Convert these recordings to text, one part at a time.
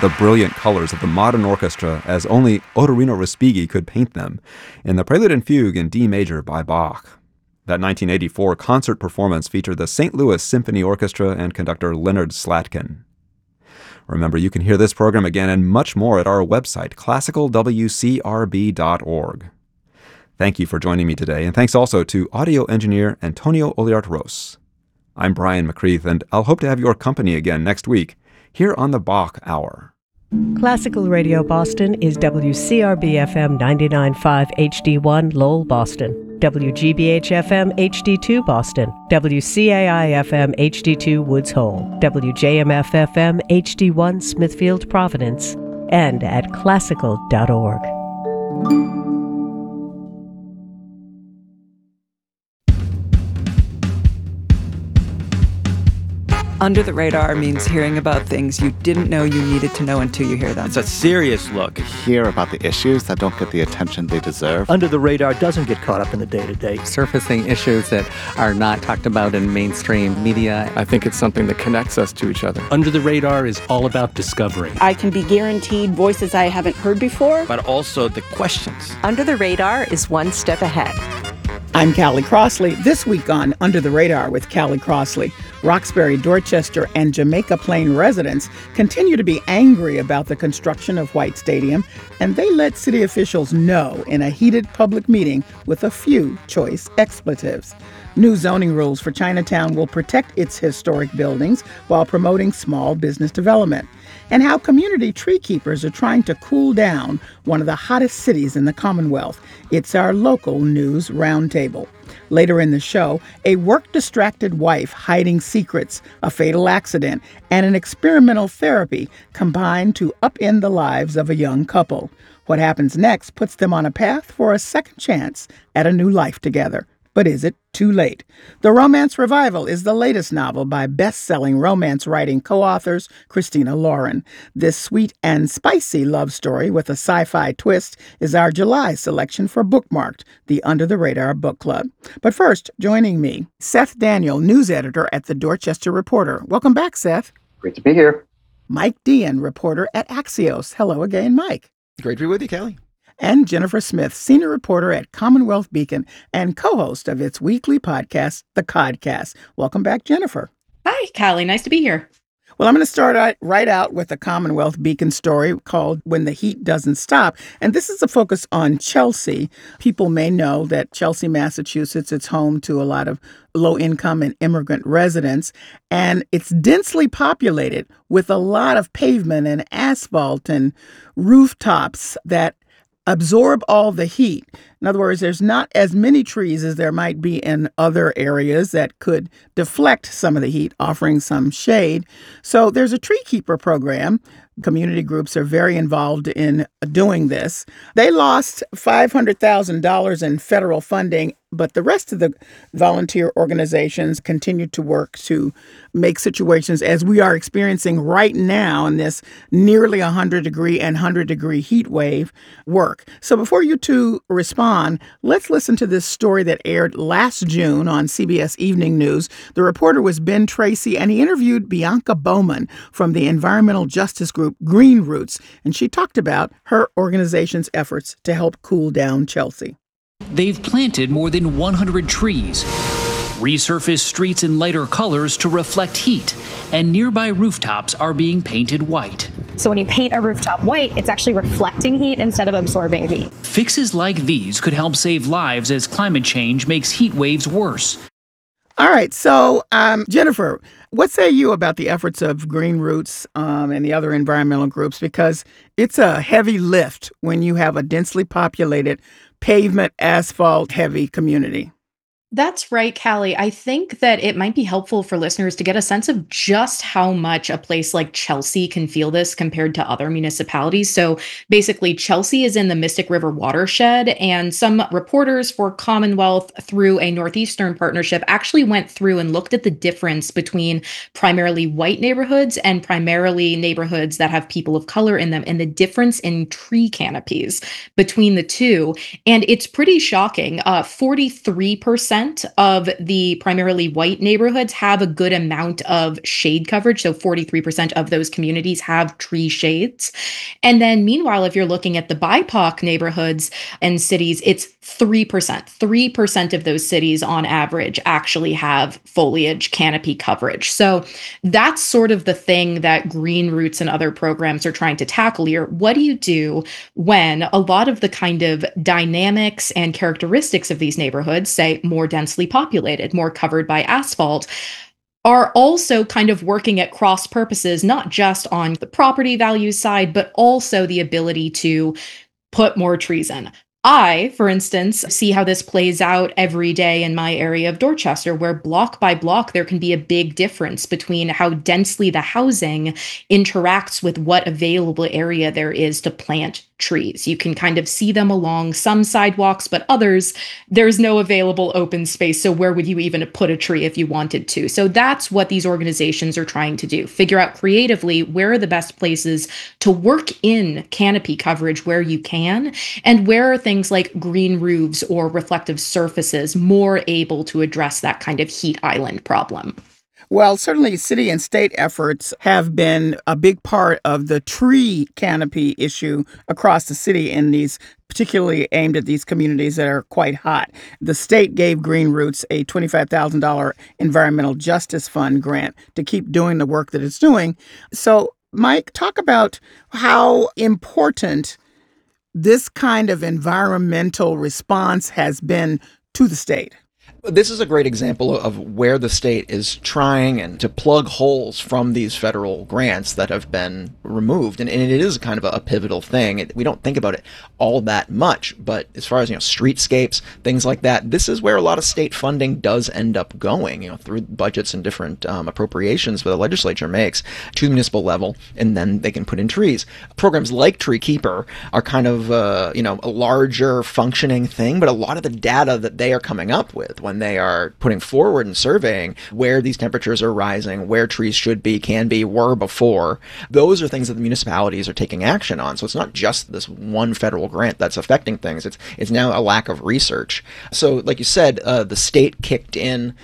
the brilliant colors of the modern orchestra as only Otorino Respighi could paint them in the Prelude and Fugue in D major by Bach. That 1984 concert performance featured the St. Louis Symphony Orchestra and conductor Leonard Slatkin. Remember, you can hear this program again and much more at our website, classicalwcrb.org. Thank you for joining me today, and thanks also to audio engineer Antonio Oliart-Ros. I'm Brian McCreath, and I'll hope to have your company again next week here on the Bach Hour. Classical Radio Boston is WCRB-FM 99.5 HD1 Lowell, Boston, WGBH-FM HD2 Boston, WCAI-FM HD2 Woods Hole, WJMF-FM HD1 Smithfield, Providence, and at classical.org. Under the Radar means hearing about things you didn't know you needed to know until you hear them. It's a serious look. Hear about the issues that don't get the attention they deserve. Under the Radar doesn't get caught up in the day-to-day. Surfacing issues that are not talked about in mainstream media. I think it's something that connects us to each other. Under the Radar is all about discovery. I can be guaranteed voices I haven't heard before. But also the questions. Under the Radar is one step ahead. I'm Callie Crossley. This week on Under the Radar with Callie Crossley, Roxbury, Dorchester, and Jamaica Plain residents continue to be angry about the construction of White Stadium, and they let city officials know in a heated public meeting with a few choice expletives. New zoning rules for Chinatown will protect its historic buildings while promoting small business development. And how community tree keepers are trying to cool down one of the hottest cities in the Commonwealth. It's our local news roundtable. Later in the show, a work-distracted wife hiding secrets, a fatal accident, and an experimental therapy combine to upend the lives of a young couple. What happens next puts them on a path for a second chance at a new life together. But is it too late? The Romance Revival is the latest novel by best-selling romance writing co-authors Christina Lauren. This sweet and spicy love story with a sci-fi twist is our July selection for Bookmarked, the Under the Radar Book Club. But first, joining me, Seth Daniel, news editor at the Dorchester Reporter. Welcome back, Seth. Great to be here. Mike Dean, reporter at Axios. Hello again, Mike. Great to be with you, Callie. And Jennifer Smith, senior reporter at Commonwealth Beacon and co-host of its weekly podcast, The Codcast. Welcome back, Jennifer. Hi, Callie. Nice to be here. Well, I'm going to start right out with a Commonwealth Beacon story called When the Heat Doesn't Stop. And this is a focus on Chelsea. People may know that Chelsea, Massachusetts, is home to a lot of low-income and immigrant residents. And it's densely populated with a lot of pavement and asphalt and rooftops that absorb all the heat. In other words, there's not as many trees as there might be in other areas that could deflect some of the heat, offering some shade. So there's a tree keeper program. Community groups are very involved in doing this. They lost $500,000 in federal funding, but the rest of the volunteer organizations continue to work to make situations as we are experiencing right now in this nearly 100-degree and 100-degree heat wave work. So before you two respond, let's listen to this story that aired last June on CBS Evening News. The reporter was Ben Tracy, and he interviewed Bianca Bowman from the environmental justice group Green Roots, and she talked about her organization's efforts to help cool down Chelsea. They've planted more than 100 trees, resurfaced streets in lighter colors to reflect heat, and nearby rooftops are being painted white. So when you paint a rooftop white, it's actually reflecting heat instead of absorbing heat. Fixes like these could help save lives as climate change makes heat waves worse. All right. So, Jennifer, what say you about the efforts of Green Roots and the other environmental groups? Because it's a heavy lift when you have a densely populated pavement, asphalt heavy community. That's right, Callie. I think that it might be helpful for listeners to get a sense of just how much a place like Chelsea can feel this compared to other municipalities. So basically, Chelsea is in the Mystic River watershed, and some reporters for Commonwealth through a Northeastern partnership actually went through and looked at the difference between primarily white neighborhoods and primarily neighborhoods that have people of color in them, and the difference in tree canopies between the two. And it's pretty shocking. 43% 40% of the primarily white neighborhoods have a good amount of shade coverage. So 43% of those communities have tree shades. And then meanwhile, if you're looking at the BIPOC neighborhoods and cities, it's 3%. 3% of those cities on average actually have foliage canopy coverage. So that's sort of the thing that Green Roots and other programs are trying to tackle here. What do you do when a lot of the kind of dynamics and characteristics of these neighborhoods, say more densely populated, more covered by asphalt, are also kind of working at cross purposes, not just on the property value side, but also the ability to put more trees in? I, for instance, see how this plays out every day in my area of Dorchester, where block by block, there can be a big difference between how densely the housing interacts with what available area there is to plant trees. You can kind of see them along some sidewalks, but others, there's no available open space. So where would you even put a tree if you wanted to? So that's what these organizations are trying to do. Figure out creatively where are the best places to work in canopy coverage where you can, and where are things like green roofs or reflective surfaces more able to address that kind of heat island problem. Well, certainly city and state efforts have been a big part of the tree canopy issue across the city, in these particularly aimed at these communities that are quite hot. The state gave Green Roots a $25,000 Environmental Justice Fund grant to keep doing the work that it's doing. So, Mike, talk about how important this kind of environmental response has been to the state. This is a great example of where the state is trying and to plug holes from these federal grants that have been removed. And it is kind of a pivotal thing. We don't think about it all that much, but as far as, streetscapes, things like that, this is where a lot of state funding does end up going, through budgets and different appropriations that the legislature makes to the municipal level, and then they can put in trees. Programs like Tree Keeper are kind of, a larger functioning thing, but a lot of the data that they are coming up with when they are putting forward and surveying where these temperatures are rising, where trees should be, can be, were before, those are things that the municipalities are taking action on. So it's not just this one federal grant that's affecting things. It's now a lack of research. So like you said, the state kicked in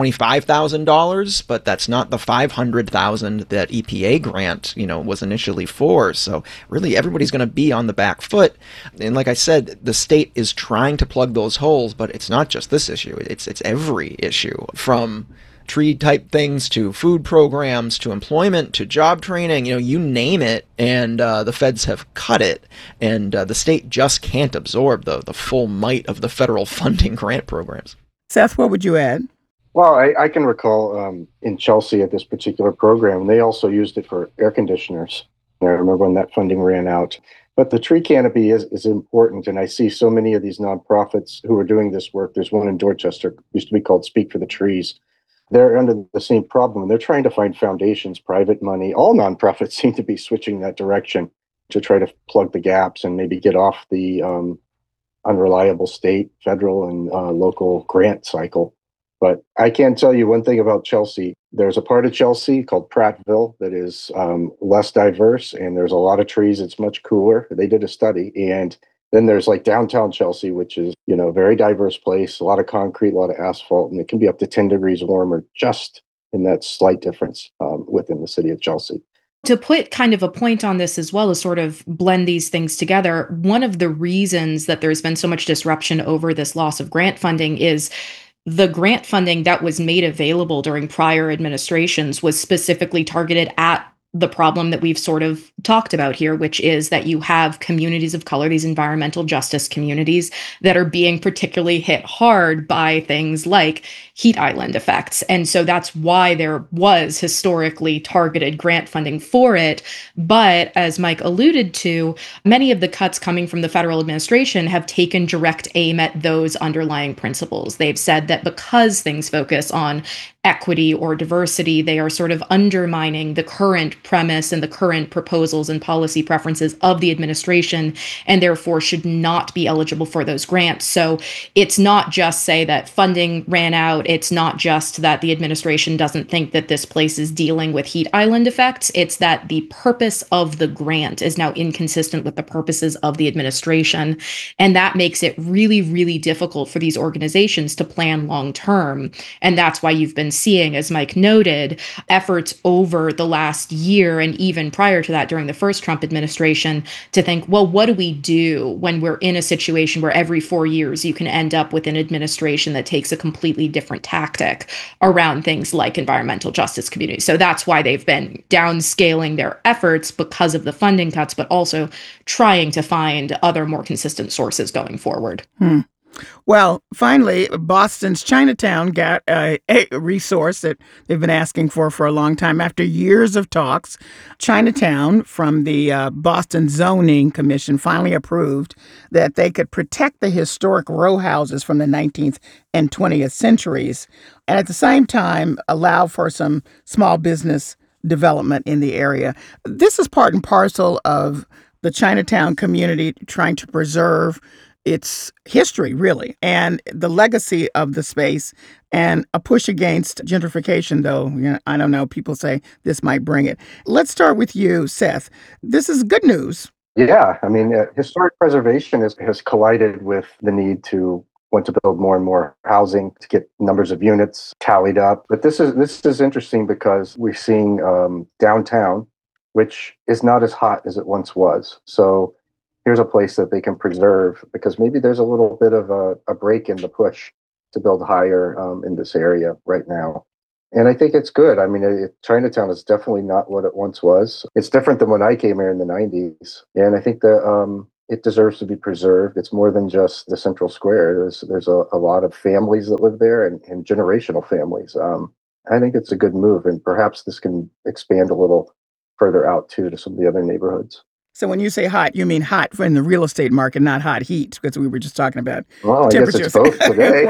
$25,000, but that's not the $500,000 that EPA grant, was initially for. So really everybody's going to be on the back foot. And like I said, the state is trying to plug those holes, but it's not just this issue. It's every issue, from tree type things to food programs to employment to job training, you name it, and the feds have cut it, and the state just can't absorb the full might of the federal funding grant programs. Seth, what would you add? Well, I can recall in Chelsea at this particular program, they also used it for air conditioners. I remember when that funding ran out. But the tree canopy is important, and I see so many of these nonprofits who are doing this work. There's one in Dorchester, used to be called Speak for the Trees. They're under the same problem. They're trying to find foundations, private money. All nonprofits seem to be switching that direction to try to plug the gaps and maybe get off the unreliable state, federal, and local grant cycle. But I can tell you one thing about Chelsea. There's a part of Chelsea called Prattville that is less diverse, and there's a lot of trees. It's much cooler. They did a study. And then there's like downtown Chelsea, which is, a very diverse place, a lot of concrete, a lot of asphalt, and it can be up to 10 degrees warmer just in that slight difference within the city of Chelsea. To put kind of a point on this as well as sort of blend these things together, one of the reasons that there's been so much disruption over this loss of grant funding is the grant funding that was made available during prior administrations was specifically targeted at the problem that we've sort of talked about here, which is that you have communities of color, these environmental justice communities, that are being particularly hit hard by things like heat island effects. And so that's why there was historically targeted grant funding for it. But as Mike alluded to, many of the cuts coming from the federal administration have taken direct aim at those underlying principles. They've said that because things focus on equity or diversity, they are sort of undermining the current premise and the current proposals and policy preferences of the administration, and therefore should not be eligible for those grants. So it's not just say that funding ran out. It's not just that the administration doesn't think that this place is dealing with heat island effects. It's that the purpose of the grant is now inconsistent with the purposes of the administration. And that makes it really, really difficult for these organizations to plan long term. And that's why you've been seeing, as Mike noted, efforts over the last year and even prior to that during the first Trump administration to think, well, what do we do when we're in a situation where every 4 years you can end up with an administration that takes a completely different tactic around things like environmental justice communities. So that's why they've been downscaling their efforts because of the funding cuts, but also trying to find other more consistent sources going forward. Well, finally, Boston's Chinatown got a resource that they've been asking for a long time. After years of talks, Chinatown from the Boston Zoning Commission finally approved that they could protect the historic row houses from the 19th and 20th centuries, and at the same time allow for some small business development in the area. This is part and parcel of the Chinatown community trying to preserve its history, really, and the legacy of the space, and a push against gentrification, though, I don't know, people say this might bring it. Let's start with you, Seth. This is good news. Yeah, I mean, historic preservation has collided with the need to want to build more and more housing to get numbers of units tallied up. But this is interesting because we're seeing downtown, which is not as hot as it once was. So here's a place that they can preserve because maybe there's a little bit of a break in the push to build higher in this area right now. And I think it's good. I mean, Chinatown is definitely not what it once was. It's different than when I came here in the 90s. And I think that it deserves to be preserved. It's more than just the central square. There's a lot of families that live there and generational families. I think it's a good move. And perhaps this can expand a little further out, too, to some of the other neighborhoods. So when you say hot, you mean hot in the real estate market, not hot heat, because we were just talking about temperatures. I guess it's both today.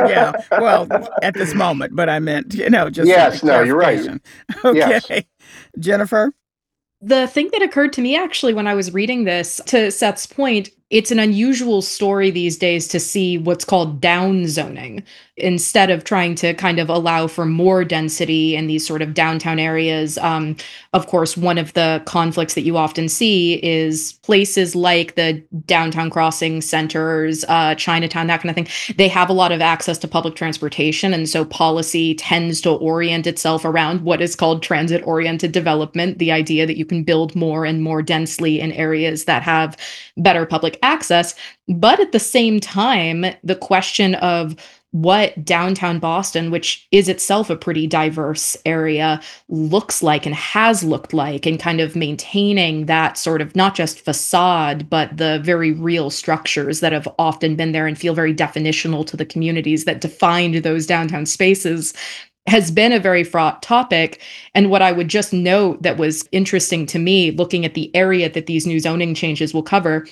well, at this moment, but I meant, just yes, no, you're right. Okay, yes. Jennifer? The thing that occurred to me actually when I was reading this, to Seth's point, it's an unusual story these days to see what's called down zoning instead of trying to kind of allow for more density in these sort of downtown areas. Of course, one of the conflicts that you often see is places like the downtown crossing centers, Chinatown, that kind of thing. They have a lot of access to public transportation. And so policy tends to orient itself around what is called transit-oriented development, the idea that you can build more and more densely in areas that have better public access. But at the same time, the question of what downtown Boston, which is itself a pretty diverse area, looks like and has looked like, and kind of maintaining that sort of not just facade, but the very real structures that have often been there and feel very definitional to the communities that defined those downtown spaces, has been a very fraught topic. And what I would just note that was interesting to me, looking at the area that these new zoning changes will cover,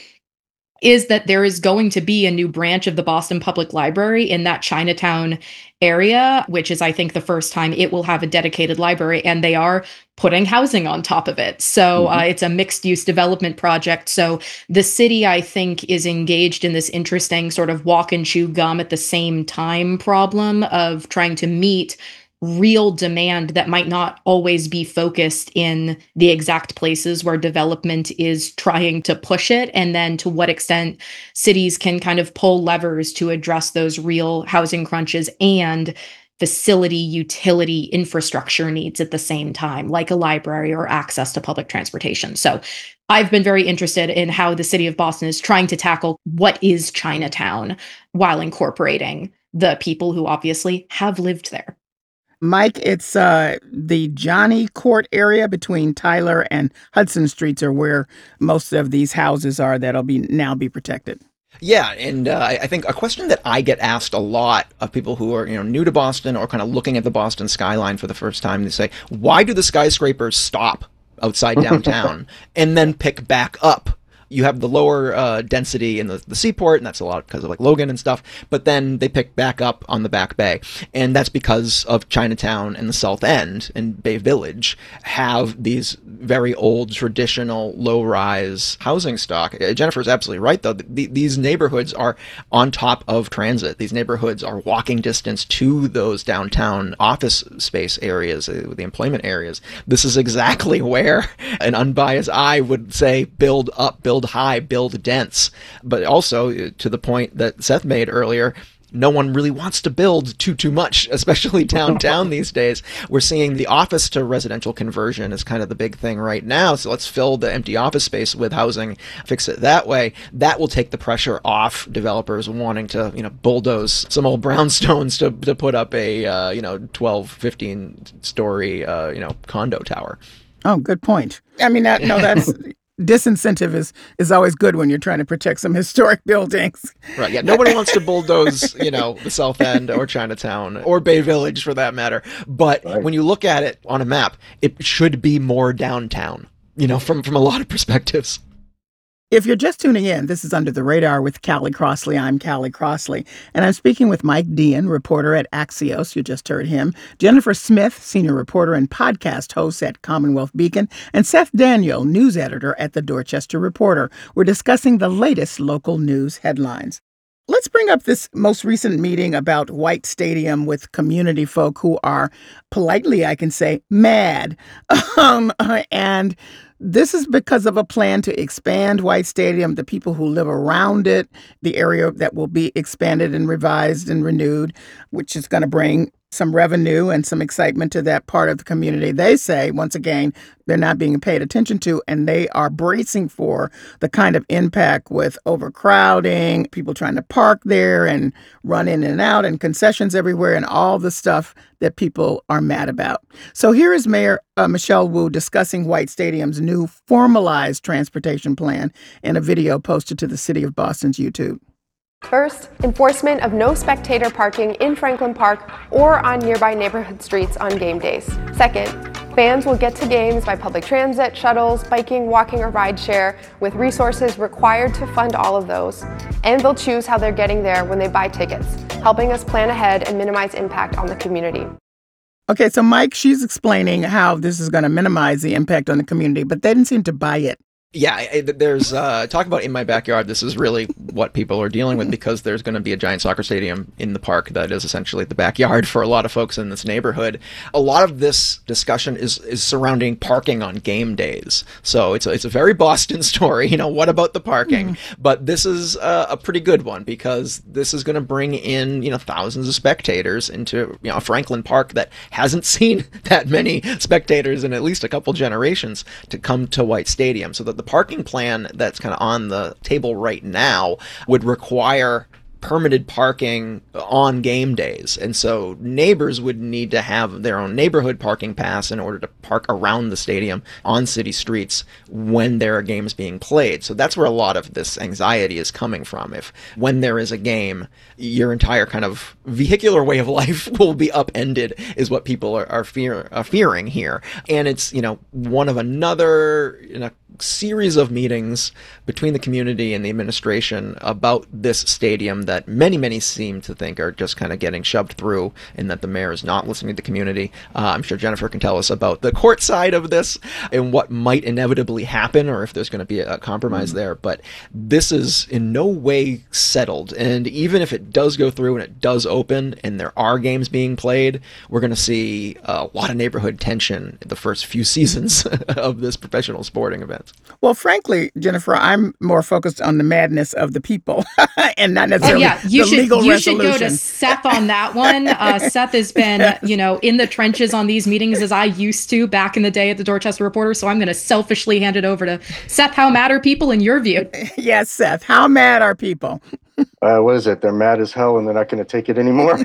is that there is going to be a new branch of the Boston Public Library in that Chinatown area, which is, I think, the first time it will have a dedicated library, and they are putting housing on top of it. So it's a mixed-use development project. So the city, I think, is engaged in this interesting sort of walk and chew gum at the same time problem of trying to meet real demand that might not always be focused in the exact places where development is trying to push it, and then to what extent cities can kind of pull levers to address those real housing crunches and facility, utility, infrastructure needs at the same time, like a library or access to public transportation. So I've been very interested in how the city of Boston is trying to tackle what is Chinatown while incorporating the people who obviously have lived there. Mike, it's the Johnny Court area between Tyler and Hudson Streets are where most of these houses are that'll now be protected. Yeah, and I think a question that I get asked a lot of people who are new to Boston or kind of looking at the Boston skyline for the first time, they say, why do the skyscrapers stop outside downtown and then pick back up you have the lower density in the seaport, and that's a lot because of like Logan and stuff. But then they pick back up on the Back Bay, and that's because of Chinatown and the South End and Bay Village have these very old traditional low-rise housing stock. Jennifer's absolutely right, though. These neighborhoods are on top of transit. These neighborhoods are walking distance to those downtown office space areas, the employment areas. This is exactly where an unbiased eye would say build up, build high, build dense. But also, to the point that Seth made earlier, no one really wants to build too much, especially downtown these days. We're seeing the office to residential conversion is kind of the big thing right now. So let's fill the empty office space with housing, fix it that way. That will take the pressure off developers wanting to, bulldoze some old brownstones to put up a, 12, 15 story, condo tower. Oh, good point. I mean, that's disincentive is always good when you're trying to protect some historic buildings. Right. Yeah. Nobody wants to bulldoze, the South End or Chinatown or Bay Village for that matter. But when you look at it on a map, it should be more downtown, from a lot of perspectives. If you're just tuning in, this is Under the Radar with Callie Crossley. I'm Callie Crossley, and I'm speaking with Mike Dean, reporter at Axios. You just heard him. Jennifer Smith, senior reporter and podcast host at Commonwealth Beacon, and Seth Daniel, news editor at the Dorchester Reporter. We're discussing the latest local news headlines. Let's bring up this most recent meeting about White Stadium with community folk who are, politely I can say, mad. And this is because of a plan to expand White Stadium, the people who live around it, the area that will be expanded and revised and renewed, which is going to bring some revenue and some excitement to that part of the community. They say, once again, they're not being paid attention to, and they are bracing for the kind of impact with overcrowding, people trying to park there and run in and out, and concessions everywhere, and all the stuff that people are mad about. So here is Mayor Michelle Wu discussing White Stadium's new formalized transportation plan in a video posted to the City of Boston's YouTube. First, enforcement of no spectator parking in Franklin Park or on nearby neighborhood streets on game days. Second, fans will get to games by public transit, shuttles, biking, walking, or rideshare, with resources required to fund all of those. And they'll choose how they're getting there when they buy tickets, helping us plan ahead and minimize impact on the community. Okay, so Mike, she's explaining how this is going to minimize the impact on the community, but they didn't seem to buy it. Yeah, there's talk about in my backyard. This is really what people are dealing with because there's going to be a giant soccer stadium in the park that is essentially the backyard for a lot of folks in this neighborhood. A lot of this discussion is surrounding parking on game days. So it's a very Boston story. What about the parking? But this is a pretty good one because this is going to bring in thousands of spectators into Franklin Park that hasn't seen that many spectators in at least a couple generations to come to White Stadium. So that the parking plan that's kind of on the table right now would require permitted parking on game days. And so neighbors would need to have their own neighborhood parking pass in order to park around the stadium on city streets when there are games being played. So that's where a lot of this anxiety is coming from. If when there is a game, your entire kind of vehicular way of life will be upended is what people are fearing here. And it's, one of another series of meetings between the community and the administration about this stadium that many seem to think are just kind of getting shoved through and that the mayor is not listening to the community. I'm sure Jennifer can tell us about the court side of this and what might inevitably happen or if there's going to be a compromise there. But this is in no way settled. And even if it does go through and it does open and there are games being played, we're going to see a lot of neighborhood tension in the first few seasons of this professional sporting event. Well, frankly, Jennifer, I'm more focused on the madness of the people and not necessarily the legal resolution. You should go to Seth on that one. Seth has been, in the trenches on these meetings as I used to back in the day at the Dorchester Reporter. So I'm going to selfishly hand it over to Seth. How mad are people in your view? Yes, Seth. How mad are people? What is it? They're mad as hell and they're not going to take it anymore.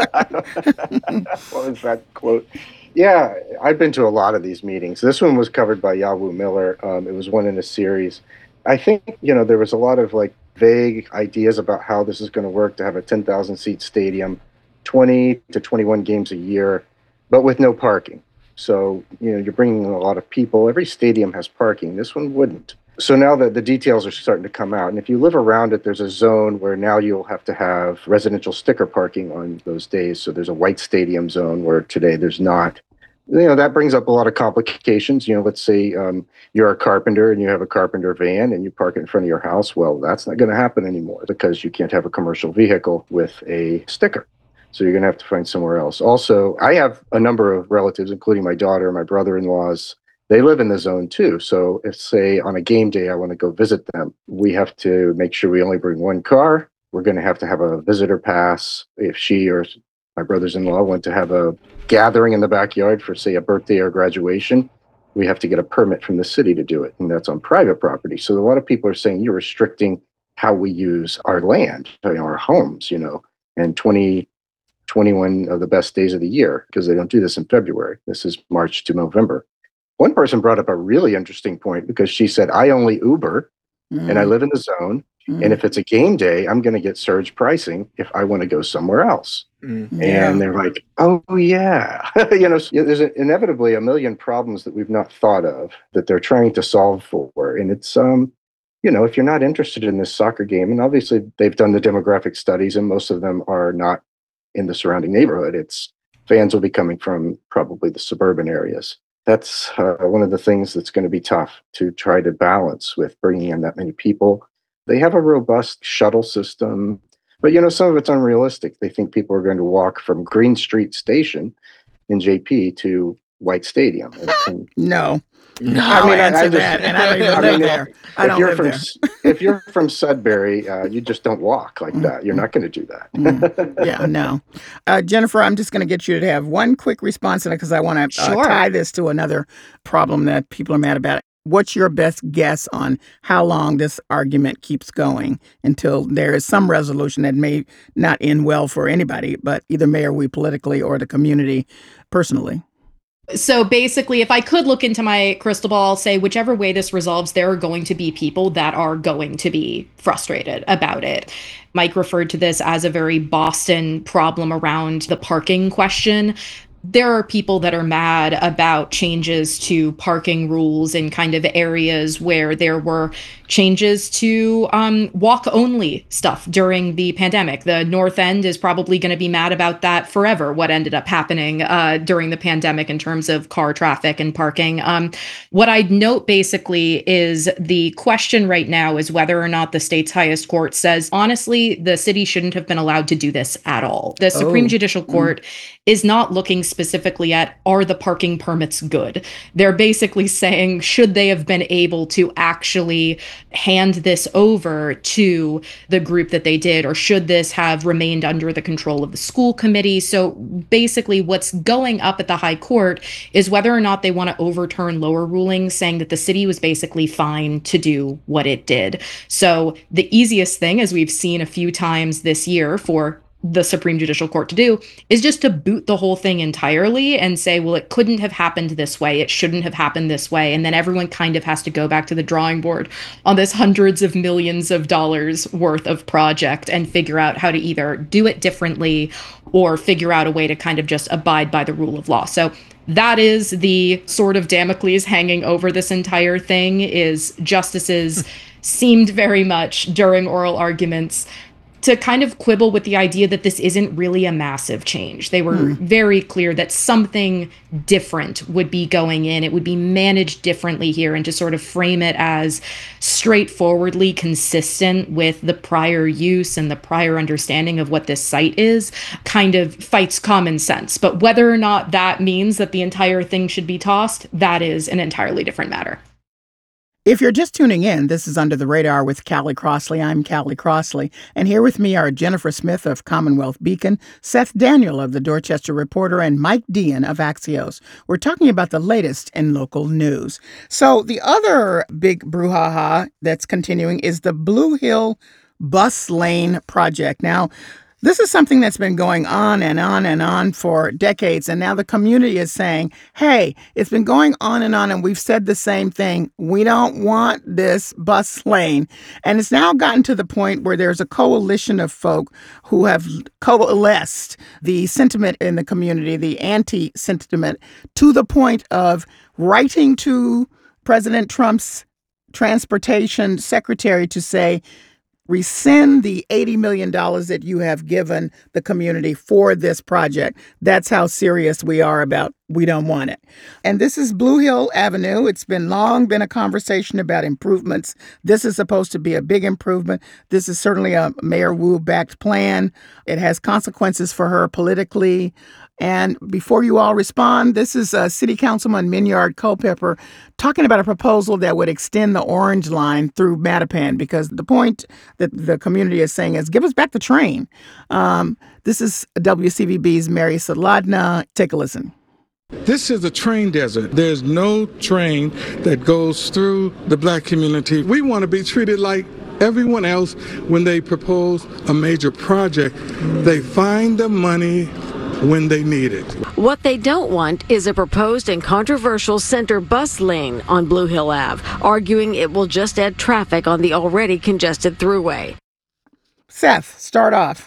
What was that quote? Yeah, I've been to a lot of these meetings. This one was covered by Yawu Miller. It was one in a series. I think, there was a lot of vague ideas about how this is going to work to have a 10,000 seat stadium, 20 to 21 games a year, but with no parking. So, you're bringing in a lot of people. Every stadium has parking. This one wouldn't. So now that the details are starting to come out, and if you live around it, there's a zone where now you'll have to have residential sticker parking on those days. So there's a white stadium zone where today there's not. That brings up a lot of complications. Let's say you're a carpenter and you have a carpenter van and you park it in front of your house. Well, that's not going to happen anymore because you can't have a commercial vehicle with a sticker. So you're going to have to find somewhere else. Also, I have a number of relatives, including my daughter and my brother-in-laws. They live in the zone too. So if, say, on a game day, I want to go visit them, we have to make sure we only bring one car. We're going to have a visitor pass. If she or my brothers-in-law want to have a gathering in the backyard for, say, a birthday or graduation, we have to get a permit from the city to do it. And that's on private property. So a lot of people are saying you're restricting how we use our land, our homes, and 21 of the best days of the year, because they don't do this in February. This is March to November. One person brought up a really interesting point because she said, I only Uber and I live in the zone. And if it's a game day, I'm going to get surge pricing if I want to go somewhere else. And they're like, oh, yeah. There's inevitably a million problems that we've not thought of that they're trying to solve for. And it's, if you're not interested in this soccer game, and obviously they've done the demographic studies and most of them are not in the surrounding neighborhood. It's fans will be coming from probably the suburban areas. That's one of the things that's going to be tough to try to balance with bringing in that many people. They have a robust shuttle system, but some of it's unrealistic. They think people are going to walk from Green Street Station in JP to White Stadium. No. I'll answer that, and I don't even live there. I don't live there. If you're from Sudbury, you just don't walk like that. You're not going to do that. Yeah, no. Jennifer, I'm just going to get you to have one quick response, because I want to tie this to another problem that people are mad about. What's your best guess on how long this argument keeps going until there is some resolution that may not end well for anybody, but either may or we politically or the community personally? So basically, if I could look into my crystal ball, say whichever way this resolves, there are going to be people that are going to be frustrated about it. Mike referred to this as a very Boston problem around the parking question. There are people that are mad about changes to parking rules in kind of areas where there were changes to walk-only stuff during the pandemic. The North End is probably going to be mad about that forever, what ended up happening during the pandemic in terms of car traffic and parking. What I'd note basically is the question right now is whether or not the state's highest court says, honestly, the city shouldn't have been allowed to do this at all. The Supreme Judicial Court is not looking specifically at, are the parking permits good? They're basically saying, should they have been able to actually hand this over to the group that they did, or should this have remained under the control of the school committee? So basically what's going up at the high court is whether or not they want to overturn lower rulings saying that the city was basically fine to do what it did. So the easiest thing, as we've seen a few times this year for the Supreme Judicial Court to do, is just to boot the whole thing entirely and say, well, it couldn't have happened this way. It shouldn't have happened this way. And then everyone kind of has to go back to the drawing board on this hundreds of millions of dollars worth of project and figure out how to either do it differently or figure out a way to kind of just abide by the rule of law. So that is the sort of Damocles hanging over this entire thing, is justices seemed very much during oral arguments to kind of quibble with the idea that this isn't really a massive change. They were very clear that something different would be going in. It would be managed differently here, and to sort of frame it as straightforwardly consistent with the prior use and the prior understanding of what this site is kind of fights common sense. But whether or not that means that the entire thing should be tossed, that is an entirely different matter. If you're just tuning in, this is Under the Radar with Callie Crossley. I'm Callie Crossley, and here with me are Jennifer Smith of Commonwealth Beacon, Seth Daniel of the Dorchester Reporter, and Mike Dean of Axios. We're talking about the latest in local news. So the other big brouhaha that's continuing is the Blue Hill Bus Lane project. Now, this is something that's been going on and on and on for decades, and now the community is saying, hey, it's been going on, and we've said the same thing. We don't want this bus lane. And it's now gotten to the point where there's a coalition of folk who have coalesced the sentiment in the community, the anti-sentiment, to the point of writing to President Trump's transportation secretary to say, rescind the $80 million that you have given the community for this project. That's how serious we are about we don't want it. And this is Blue Hill Avenue. It's been long been a conversation about improvements. This is supposed to be a big improvement. This is certainly a Mayor Wu-backed plan. It has consequences for her politically. And before you all respond, this is City Councilman Minyard Culpepper talking about a proposal that would extend the Orange Line through Mattapan, because the point that the community is saying is, give us back the train. This is WCVB's Mary Saladna. Take a listen. This is a train desert. There's no train that goes through the Black community. We want to be treated like everyone else when they propose a major project. They find the money when they need it. What they don't want is a proposed and controversial center bus lane on Blue Hill Ave, arguing it will just add traffic on the already congested thruway. Seth, start off.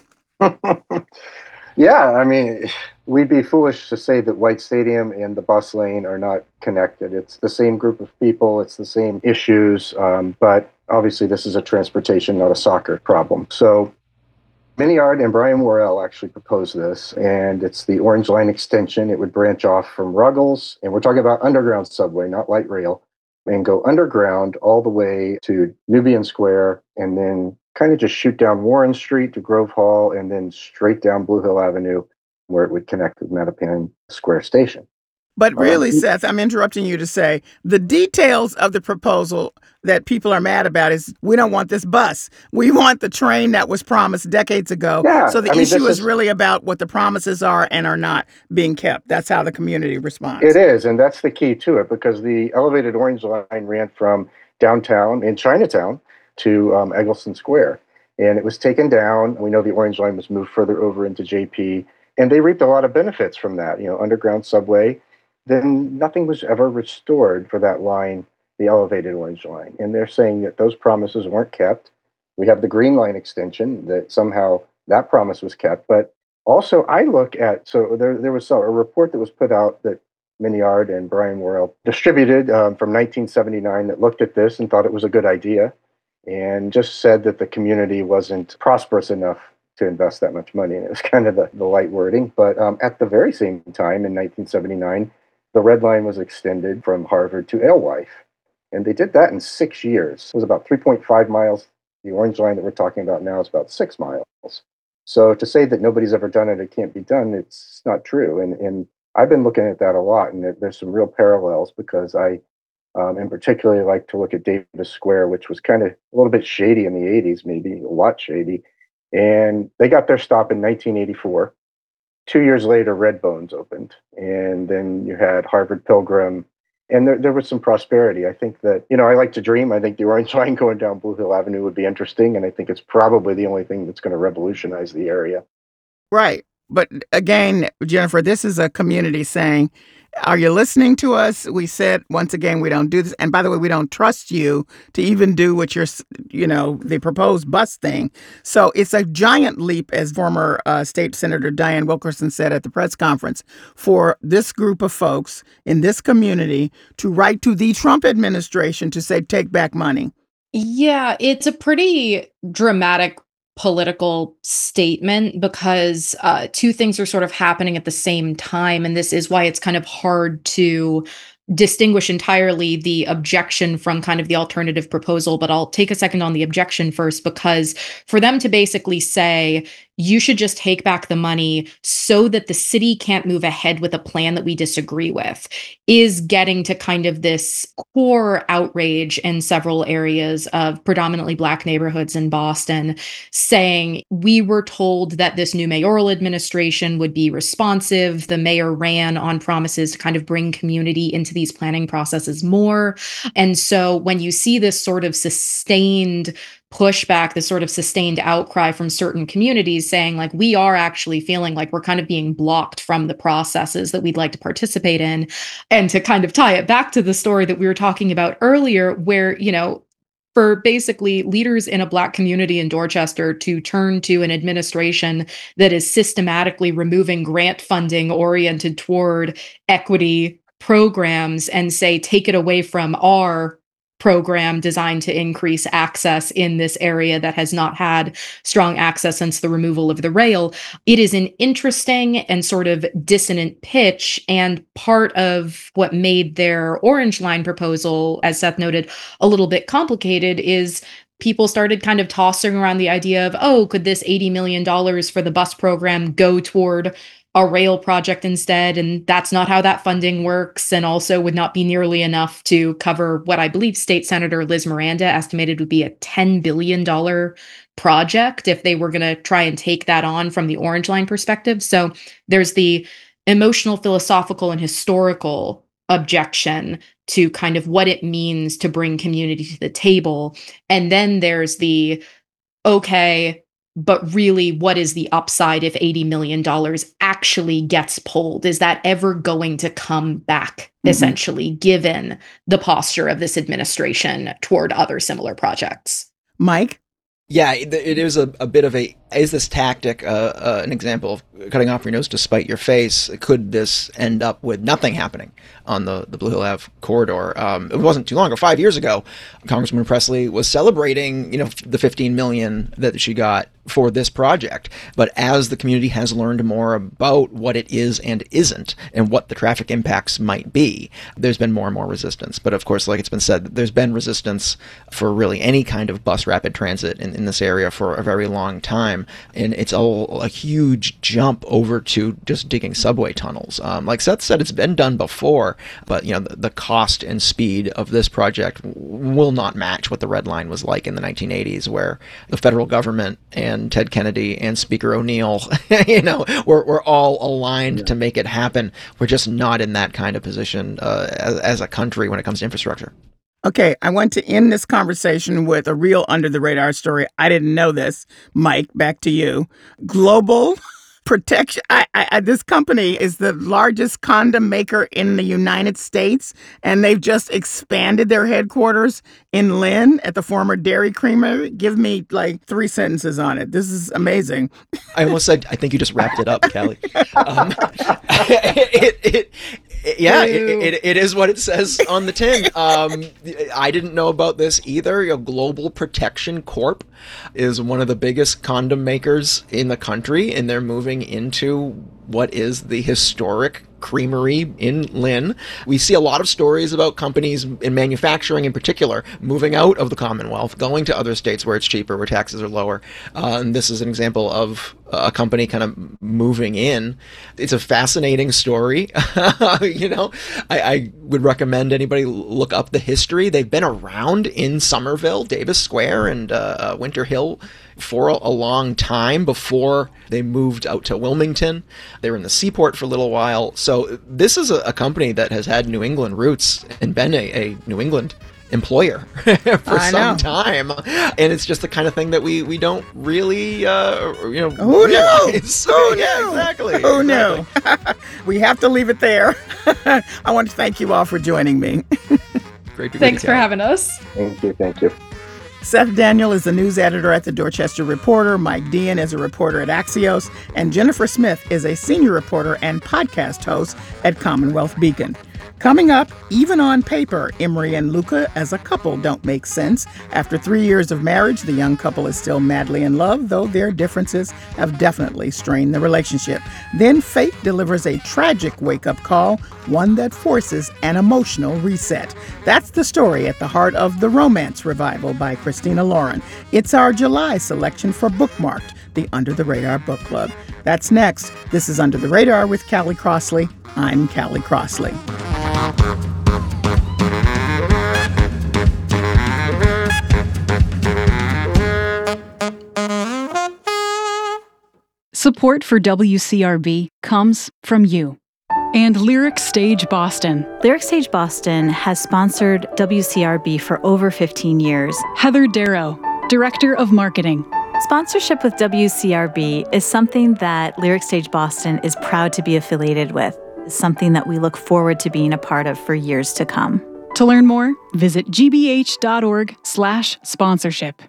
Yeah, I mean, we'd be foolish to say that White Stadium and the bus lane are not connected. It's the same group of people, it's the same issues, but obviously this is a transportation, not a soccer problem. So Minyard and Brian Worrell actually proposed this, and it's the Orange Line extension. It would branch off from Ruggles, and we're talking about underground subway, not light rail, and go underground all the way to Nubian Square, and then kind of just shoot down Warren Street to Grove Hall, and then straight down Blue Hill Avenue, where it would connect with Mattapan Square Station. But really, Seth, I'm interrupting you to say the details of the proposal that people are mad about is we don't want this bus. We want the train that was promised decades ago. Yeah, so the issue is really about what the promises are and are not being kept. That's how the community responds. It is, and that's the key to it, because the elevated Orange Line ran from downtown in Chinatown to Eggleston Square, and it was taken down. We know the Orange Line was moved further over into JP, and they reaped a lot of benefits from that, underground subway. Then nothing was ever restored for that line, the elevated Orange Line. And they're saying that those promises weren't kept. We have the Green Line extension, that somehow that promise was kept. But also I look at, so there was a report that was put out that Minyard and Brian Worrell distributed from 1979 that looked at this and thought it was a good idea, and just said that the community wasn't prosperous enough to invest that much money. And it was kind of the light wording. But at the very same time, in 1979, the Red Line was extended from Harvard to Alewife. And they did that in 6 years. It was about 3.5 miles. The Orange Line that we're talking about now is about 6 miles. So to say that nobody's ever done it, it can't be done, it's not true. And I've been looking at that a lot, and there's some real parallels, because I in particularly like to look at Davis Square, which was kind of a little bit shady in the 80s, maybe a lot shady. And they got their stop in 1984. 2 years later, Redbones opened, and then you had Harvard Pilgrim, and there was some prosperity. I think that, I like to dream. I think the Orange Line going down Blue Hill Avenue would be interesting, and I think it's probably the only thing that's going to revolutionize the area. Right. But again, Jennifer, this is a community saying, are you listening to us? We said, once again, we don't do this. And by the way, we don't trust you to even do what you're, the proposed bus thing. So it's a giant leap, as former State Senator Diane Wilkerson said at the press conference, for this group of folks in this community to write to the Trump administration to say, take back money. Yeah, it's a pretty dramatic political statement, because two things are sort of happening at the same time. And this is why it's kind of hard to distinguish entirely the objection from kind of the alternative proposal. But I'll take a second on the objection first, because for them to basically say, you should just take back the money so that the city can't move ahead with a plan that we disagree with, is getting to kind of this core outrage in several areas of predominantly Black neighborhoods in Boston, saying we were told that this new mayoral administration would be responsive. The mayor ran on promises to kind of bring community into these planning processes more. And so when you see this sort of sustained pushback, this sort of sustained outcry from certain communities saying, like, we are actually feeling like we're kind of being blocked from the processes that we'd like to participate in. And to kind of tie it back to the story that we were talking about earlier, where, for basically leaders in a Black community in Dorchester to turn to an administration that is systematically removing grant funding oriented toward equity programs and say, take it away from our program designed to increase access in this area that has not had strong access since the removal of the rail. It is an interesting and sort of dissonant pitch, and part of what made their Orange Line proposal, as Seth noted, a little bit complicated is people started kind of tossing around the idea of, oh, could this $80 million for the bus program go toward a rail project instead? And that's not how that funding works, and also would not be nearly enough to cover what I believe State Senator Liz Miranda estimated would be a $10 billion project if they were going to try and take that on from the Orange Line perspective. So there's the emotional, philosophical, and historical objection to kind of what it means to bring community to the table. And then there's the, okay, but really, what is the upside if $80 million actually gets pulled? Is that ever going to come back, essentially, given the posture of this administration toward other similar projects? Mike? Yeah, it is a bit of is this tactic an example of cutting off your nose to spite your face? Could this end up with nothing happening on the Blue Hill Ave corridor? It wasn't too long ago, 5 years ago, Congresswoman Presley was celebrating, the $15 million that she got for this project. But as the community has learned more about what it is and isn't, and what the traffic impacts might be, there's been more and more resistance. But of course, like it's been said, there's been resistance for really any kind of bus rapid transit in this area for a very long time. And it's all a huge jump over to just digging subway tunnels. Like Seth said, it's been done before, but the cost and speed of this project will not match what the Red Line was like in the 1980s, where the federal government and Ted Kennedy and Speaker O'Neill, we're all aligned to make it happen. We're just not in that kind of position as a country when it comes to infrastructure. Okay, I want to end this conversation with a real under-the-radar story. I didn't know this. Mike, back to you. Global Protection. This company is the largest condom maker in the United States, and they've just expanded their headquarters in Lynn at the former Dairy Creamery. Give me like 3 sentences on it. This is amazing. I almost said, I think you just wrapped it up, Callie. It is what it says on the tin. I didn't know about this either. Global Protection Corp is one of the biggest condom makers in the country, and they're moving into what is the historic creamery in Lynn. We see a lot of stories about companies in manufacturing in particular moving out of the Commonwealth, going to other states where it's cheaper, where taxes are lower. And this is an example of a company kind of moving in. It's a fascinating story. I would recommend anybody look up the history. They've been around in Somerville, Davis Square, and Winter Hill for a long time before they moved out to Wilmington. They were in the Seaport for a little while. So this is a company that has had New England roots and been a New England employer for some time. And it's just the kind of thing that we don't really, Who realize. Who knew? Yeah, exactly. Who knew? We have to leave it there. I want to thank you all for joining me. Great to be Thanks for having us. Thank you. Seth Daniel is a news editor at the Dorchester Reporter, Mike Dean is a reporter at Axios, and Jennifer Smith is a senior reporter and podcast host at Commonwealth Beacon. Coming up, even on paper, Emery and Luca as a couple don't make sense. After 3 years of marriage, the young couple is still madly in love, though their differences have definitely strained the relationship. Then fate delivers a tragic wake-up call, one that forces an emotional reset. That's the story at the heart of The Romance Revival by Christina Lauren. It's our July selection for Bookmarked, the Under the Radar Book Club. That's next. This is Under the Radar with Callie Crossley. I'm Callie Crossley. Support for WCRB comes from you and Lyric Stage Boston. Lyric Stage Boston has sponsored WCRB for over 15 years. Heather Darrow, Director of Marketing. Sponsorship with WCRB is something that Lyric Stage Boston is proud to be affiliated with. It's something that we look forward to being a part of for years to come. To learn more, visit gbh.org/sponsorship.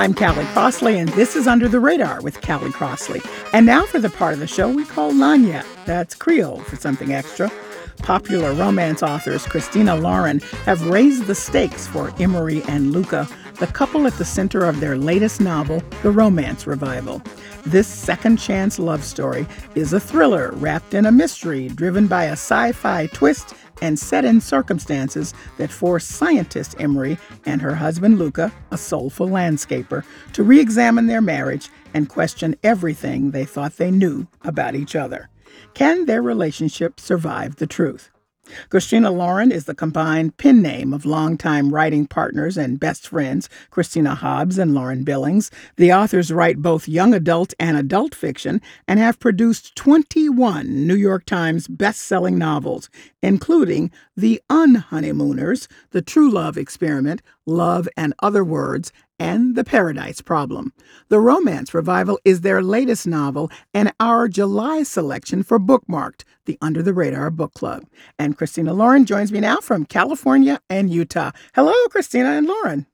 I'm Callie Crossley, and this is Under the Radar with Callie Crossley. And now for the part of the show we call Lagniappe. That's Creole for something extra. Popular romance authors Christina Lauren have raised the stakes for Emery and Luca, the couple at the center of their latest novel, The Romance Revival. This second-chance love story is a thriller wrapped in a mystery driven by a sci-fi twist and set in circumstances that force scientist Emery and her husband Luca, a soulful landscaper, to re-examine their marriage and question everything they thought they knew about each other. Can their relationship survive the truth? Christina Lauren is the combined pen name of longtime writing partners and best friends Christina Hobbs and Lauren Billings. The authors write both young adult and adult fiction and have produced 21 New York Times best-selling novels, including The Unhoneymooners, The True Love Experiment, Love and Other Words, and The Paradise Problem. The Romance Revival is their latest novel and our July selection for Bookmarked, the Under the Radar Book Club. And Christina Lauren joins me now from California and Utah. Hello, Christina and Lauren.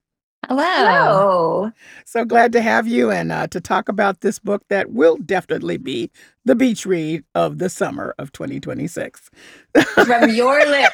Hello. So glad to have you and to talk about this book that will definitely be the beach read of the summer of 2026. From your lips.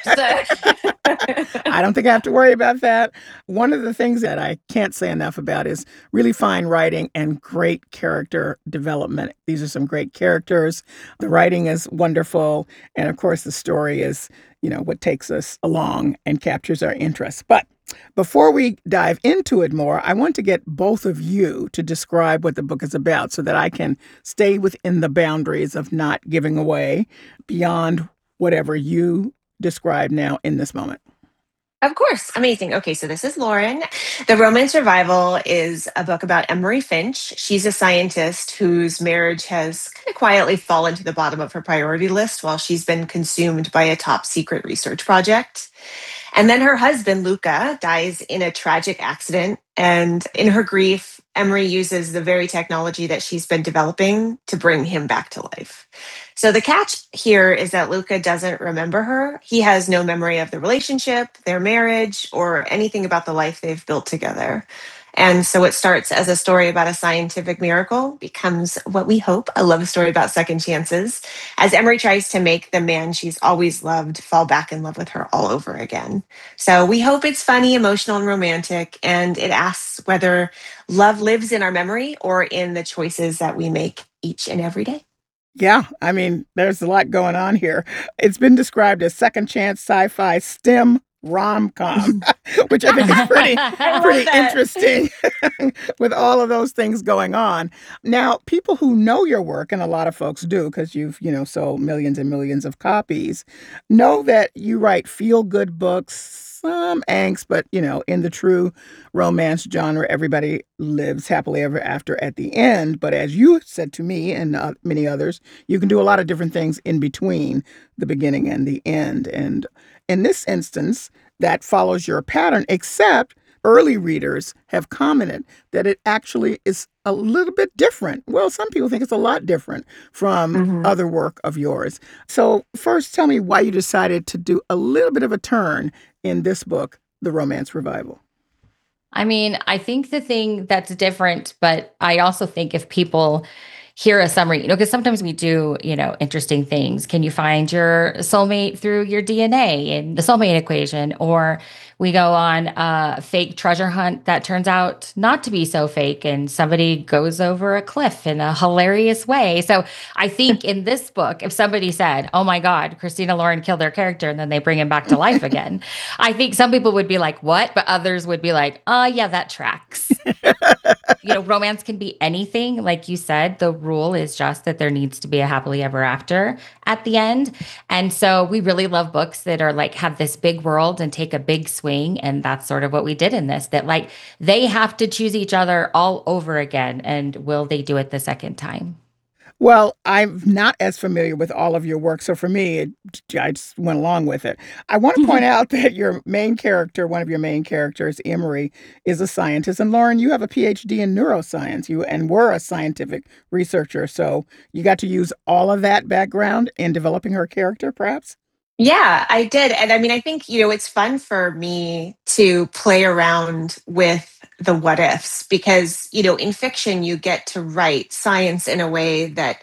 I don't think I have to worry about that. One of the things that I can't say enough about is really fine writing and great character development. These are some great characters. The writing is wonderful. And of course, the story is, what takes us along and captures our interest. But before we dive into it more, I want to get both of you to describe what the book is about so that I can stay within the boundaries of not giving away beyond whatever you describe now in this moment. Of course. Amazing. Okay, so this is Lauren. The Romance Revival is a book about Emery Finch. She's a scientist whose marriage has kind of quietly fallen to the bottom of her priority list while she's been consumed by a top secret research project. And then her husband, Luca, dies in a tragic accident. And in her grief, Emery uses the very technology that she's been developing to bring him back to life. So the catch here is that Luca doesn't remember her. He has no memory of the relationship, their marriage, or anything about the life they've built together. And so it starts as a story about a scientific miracle, becomes what we hope, a love story about second chances, as Emery tries to make the man she's always loved fall back in love with her all over again. So we hope it's funny, emotional, and romantic, and it asks whether love lives in our memory or in the choices that we make each and every day. Yeah, I mean, there's a lot going on here. It's been described as second chance sci-fi STEM rom-com, which I think is pretty interesting with all of those things going on. Now, people who know your work, and a lot of folks do because you've, sold millions and millions of copies, know that you write feel-good books, some angst, but, in the true romance genre, everybody lives happily ever after at the end. But as you said to me and many others, you can do a lot of different things in between the beginning and the end. And in this instance, that follows your pattern, except early readers have commented that it actually is a little bit different. Well, some people think it's a lot different from other work of yours. So first, tell me why you decided to do a little bit of a turn in this book, The Romance Revival. I mean, I think the thing that's different, but I also think if people hear a summary, because sometimes we do, interesting things. Can you find your soulmate through your DNA in the soulmate equation? Or we go on a fake treasure hunt that turns out not to be so fake and somebody goes over a cliff in a hilarious way. So I think in this book, if somebody said, oh my God, Christina Lauren killed their character and then they bring him back to life again, I think some people would be like, what? But others would be like, yeah, that tracks. Romance can be anything. Like you said, the rule is just that there needs to be a happily ever after at the end. And so we really love books that are like have this big world and take a big swing. And that's sort of what we did in this, that like they have to choose each other all over again. And will they do it the second time? Well, I'm not as familiar with all of your work, so for me, I just went along with it. I want to point out that your main character, one of your main characters, Emery, is a scientist. And Lauren, you have a PhD in neuroscience. You were a scientific researcher, so you got to use all of that background in developing her character, perhaps? Yeah, I did. And I mean, I think, it's fun for me to play around with the what ifs because, in fiction, you get to write science in a way that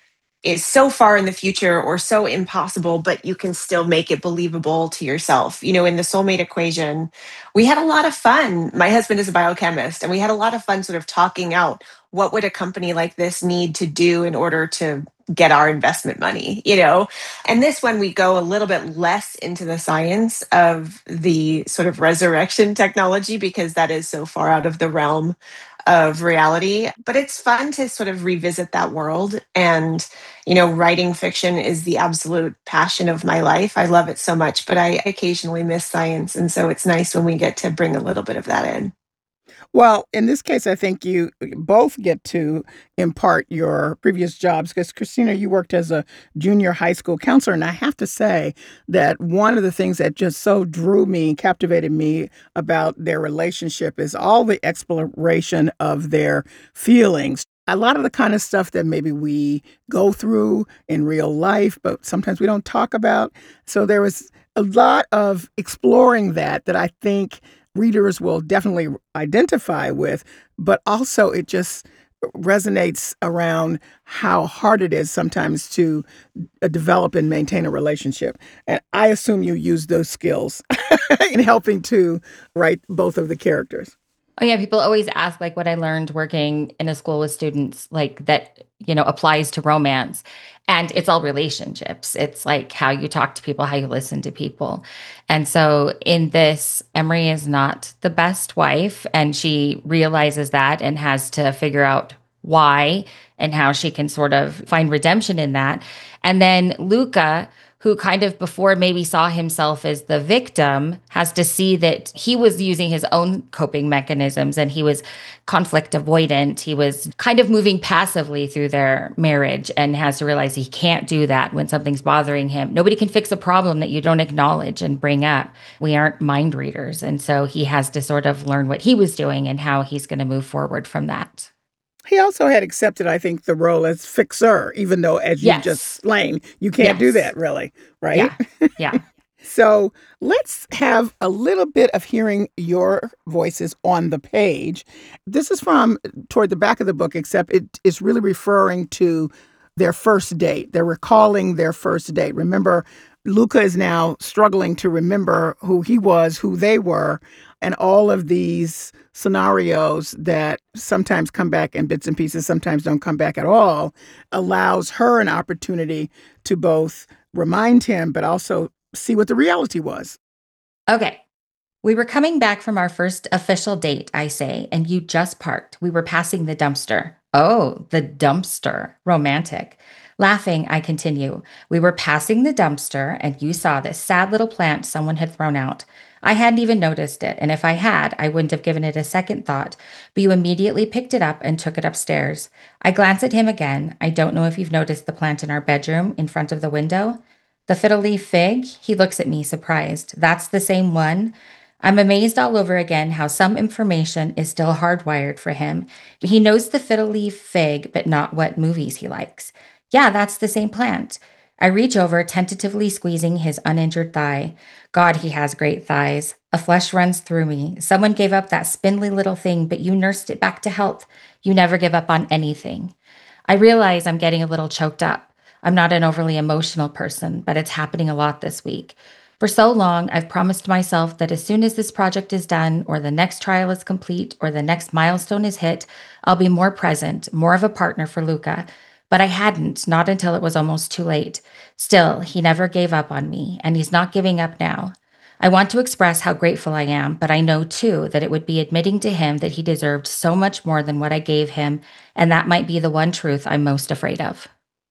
is so far in the future or so impossible, but you can still make it believable to yourself. In the soulmate equation, we had a lot of fun. My husband is a biochemist, and we had a lot of fun sort of talking out what would a company like this need to do in order to get our investment money. And this one, we go a little bit less into the science of the sort of resurrection technology because that is so far out of the realm of reality. But it's fun to sort of revisit that world. And writing fiction is the absolute passion of my life. I love it so much, but I occasionally miss science. And so it's nice when we get to bring a little bit of that in. Well, in this case, I think you both get to impart your previous jobs because, Christina, you worked as a junior high school counselor. And I have to say that one of the things that just so captivated me about their relationship is all the exploration of their feelings. A lot of the kind of stuff that maybe we go through in real life, but sometimes we don't talk about. So there was a lot of exploring that I think readers will definitely identify with, but also it just resonates around how hard it is sometimes to develop and maintain a relationship. And I assume you use those skills in helping to write both of the characters. Oh yeah, people always ask like what I learned working in a school with students like that, applies to romance. And it's all relationships. It's like how you talk to people, how you listen to people. And so in this, Emery is not the best wife, and she realizes that and has to figure out why and how she can sort of find redemption in that. And then Luca, who kind of before maybe saw himself as the victim, has to see that he was using his own coping mechanisms and he was conflict avoidant. He was kind of moving passively through their marriage and has to realize he can't do that when something's bothering him. Nobody can fix a problem that you don't acknowledge and bring up. We aren't mind readers. And so he has to sort of learn what he was doing and how he's going to move forward from that. He also had accepted, I think, the role as fixer, even though, as you just explained, you can't do that really, right? Yeah. So let's have a little bit of hearing your voices on the page. This is from toward the back of the book, except it is really referring to their first date. They're recalling their first date. Remember, Luca is now struggling to remember who he was, who they were, and all of these scenarios that sometimes come back in bits and pieces, sometimes don't come back at all, allows her an opportunity to both remind him, but also see what the reality was. Okay. We were coming back from our first official date, I say, and you just parked. We were passing the dumpster. Oh, the dumpster. Romantic. Laughing, I continue. We were passing the dumpster, and you saw this sad little plant someone had thrown out. I hadn't even noticed it, and if I had, I wouldn't have given it a second thought, but you immediately picked it up and took it upstairs. I glance at him again. I don't know if you've noticed the plant in our bedroom in front of the window. The fiddle leaf fig? He looks at me, surprised. That's the same one? I'm amazed all over again how some information is still hardwired for him. He knows the fiddle leaf fig, but not what movies he likes. Yeah, that's the same plant. I reach over, tentatively squeezing his uninjured thigh. God, he has great thighs. A flush runs through me. Someone gave up that spindly little thing, but you nursed it back to health. You never give up on anything. I realize I'm getting a little choked up. I'm not an overly emotional person, but it's happening a lot this week. For so long, I've promised myself that as soon as this project is done, or the next trial is complete, or the next milestone is hit, I'll be more present, more of a partner for Luca. But I hadn't, not until it was almost too late. Still, he never gave up on me, and he's not giving up now. I want to express how grateful I am, but I know too that it would be admitting to him that he deserved so much more than what I gave him, and that might be the one truth I'm most afraid of.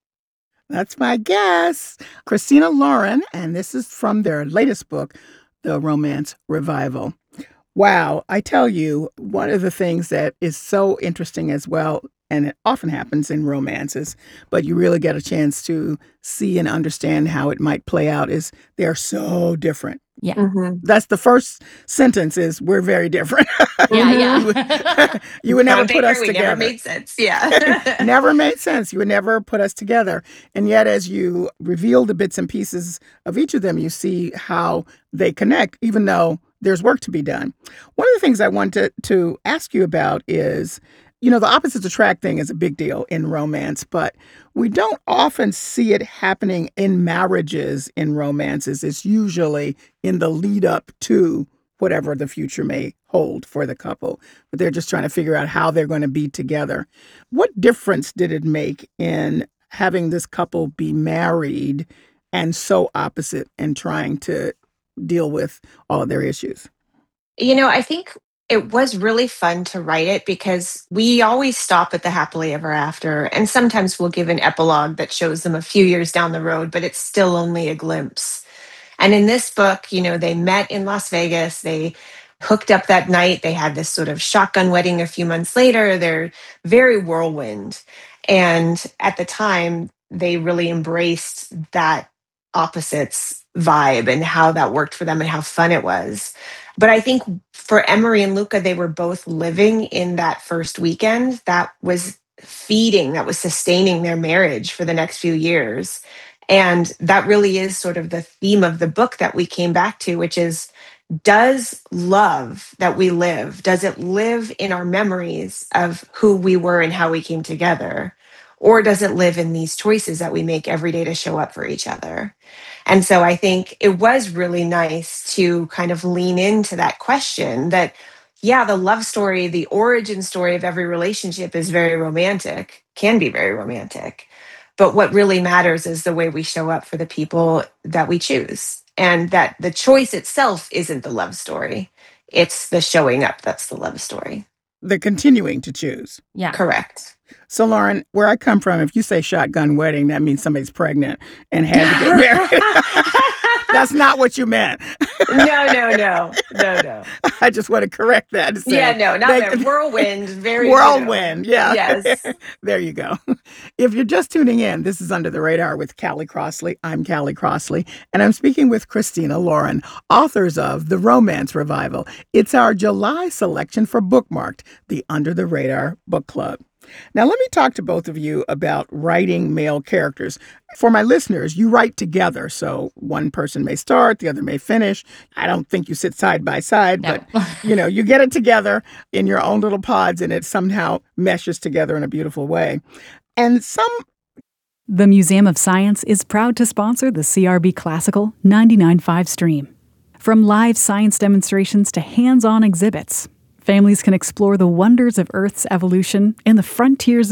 That's my guess. Christina Lauren, and this is from their latest book, The Romance Revival. Wow, I tell you, one of the things that is so interesting as well, and it often happens in romances, but you really get a chance to see and understand how it might play out, is they're so different. Yeah. Mm-hmm. That's the first sentence is, we're very different. Yeah. You would never put us We together. never made sense. Yeah. Never made sense. You would never put us together. And yet, as you reveal the bits and pieces of each of them, you see how they connect, even though there's work to be done. One of the things I wanted to ask you about is, the opposites attract thing is a big deal in romance, but we don't often see it happening in marriages in romances. It's usually in the lead up to whatever the future may hold for the couple, but they're just trying to figure out how they're going to be together. What difference did it make in having this couple be married and so opposite and trying to deal with all of their issues? I think it was really fun to write it because we always stop at the happily ever after. And sometimes we'll give an epilogue that shows them a few years down the road, but it's still only a glimpse. And in this book, they met in Las Vegas. They hooked up that night. They had this sort of shotgun wedding a few months later. They're very whirlwind. And at the time, they really embraced that opposites vibe and how that worked for them and how fun it was. But I think for Emery and Luca, they were both living in that first weekend that was that was sustaining their marriage for the next few years. And that really is sort of the theme of the book that we came back to, which is, does love that we live, does it live in our memories of who we were and how we came together? Or does it live in these choices that we make every day to show up for each other? And so I think it was really nice to kind of lean into that question that, yeah, the love story, the origin story of every relationship is very romantic, can be very romantic. But what really matters is the way we show up for the people that we choose. And that the choice itself isn't the love story. It's the showing up that's the love story. The continuing to choose. Yeah. Correct. So, Lauren, where I come from, if you say shotgun wedding, that means somebody's pregnant and had to get married. That's not what you meant. No. I just want to correct that. Not that. Whirlwind. Very whirlwind. Yeah. Yes. There you go. If you're just tuning in, this is Under the Radar with Callie Crossley. I'm Callie Crossley, and I'm speaking with Christina Lauren, authors of The Romance Revival. It's our July selection for Bookmarked, the Under the Radar Book Club. Now, let me talk to both of you about writing male characters. For my listeners, you write together, so one person may start, the other may finish. I don't think you sit side by side, but, you get it together in your own little pods, and it somehow meshes together in a beautiful way. And The Museum of Science is proud to sponsor the CRB Classical 99.5 stream. From live science demonstrations to hands-on exhibits, families can explore the wonders of Earth's evolution and the frontiers